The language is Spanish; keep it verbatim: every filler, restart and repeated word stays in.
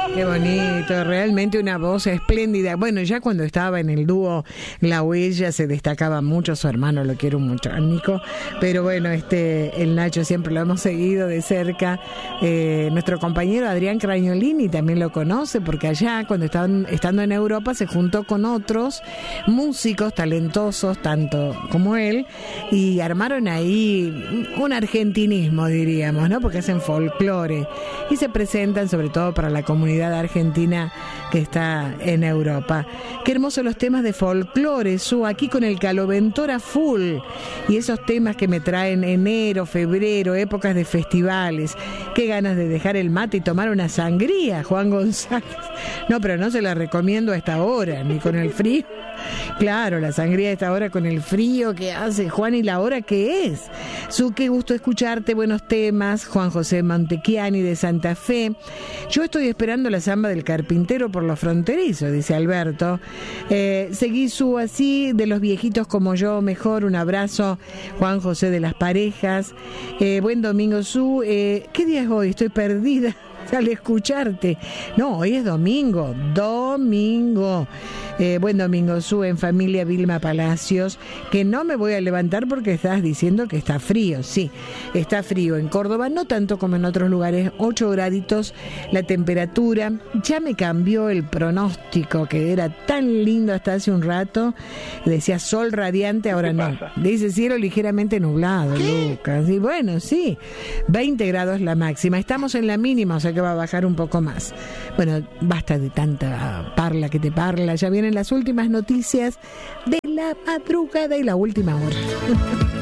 Qué bonito, realmente una voz espléndida. Bueno, ya cuando estaba en el dúo La Huella se destacaba mucho, su hermano lo quiero mucho, a Nico, pero bueno, este el Nacho siempre lo hemos seguido de cerca. Eh, nuestro compañero Adrián Cragnolini también lo conoce, porque allá cuando estaban estando en Europa se juntó con otros músicos talentosos, tanto como él, y armaron ahí un argentinismo, diríamos, ¿no? Porque hacen folclore y se presentan sobre todo para la comunidad argentina que está en Europa. Qué hermosos los temas de folclore, Su, aquí con el Caloventora full, y esos temas que me traen enero, febrero, épocas de festivales. Qué ganas de dejar el mate y tomar una sangría, Juan González. No, pero no se la recomiendo a esta hora, ni con el frío. Claro, la sangría a esta hora con el frío que hace, Juan, y la hora que es. Su, qué gusto escucharte, buenos temas. Juan José Montechiani de Santa Fe. Yo estoy esperando la samba del carpintero por los fronterizos, dice Alberto. Eh, seguí Su así, de los viejitos como yo, mejor. Un abrazo, Juan José de las Parejas. Eh, buen domingo, Su. Eh, ¿Qué día es hoy? Estoy perdida al escucharte. No, hoy es domingo, domingo. Eh, buen domingo, Su, en familia Vilma Palacios, que no me voy a levantar porque estás diciendo que está frío. Sí, está frío en Córdoba, no tanto como en otros lugares, ocho graditos la temperatura. Ya me cambió el pronóstico, que era tan lindo hasta hace un rato, decía sol radiante, ahora no, dice cielo ligeramente nublado. ¿Qué? Lucas, y bueno, sí, veinte grados la máxima, estamos en la mínima, o sea que va a bajar un poco más. Bueno, basta de tanta parla que te parla, ya vienen las últimas noticias de la madrugada y la última hora.